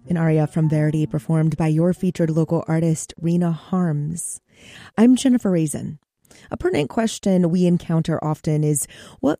an aria from Verdi performed by your featured local artist, Rena Harms. I'm Jennifer Raisin. A pertinent question we encounter often is, what